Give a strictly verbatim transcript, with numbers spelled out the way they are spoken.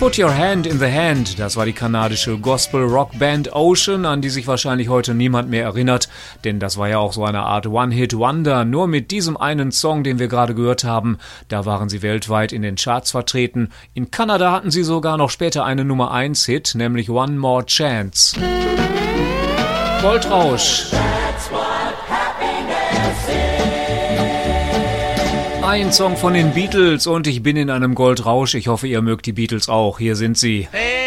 Put Your Hand in the Hand, das war die kanadische Gospel-Rock-Band Ocean, an die sich wahrscheinlich heute niemand mehr erinnert, denn das war ja auch so eine Art One-Hit-Wonder. Nur mit diesem einen Song, den wir gerade gehört haben, da waren sie weltweit in den Charts vertreten. In Kanada hatten sie sogar noch später einen Nummer eins Hit, nämlich One More Chance. Goldrausch. Ein Song von den Beatles und ich bin in einem Goldrausch. Ich hoffe, ihr mögt die Beatles auch. Hier sind sie.